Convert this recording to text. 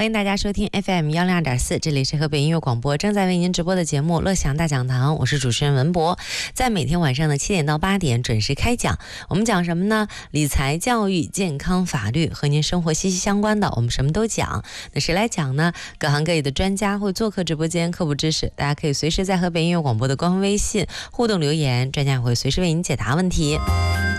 欢迎大家收听 FM102.4，这里是河北音乐广播正在为您直播的节目乐享大讲堂，我是主持人文博，在每天晚上的7点到8点准时开讲。我们讲什么呢？理财、教育、健康、法律，和您生活息息相关的，我们什么都讲。那谁来讲呢？各行各业的专家会做客直播间科普知识，大家可以随时在河北音乐广播的官方微信互动留言，专家也会随时为您解答问题。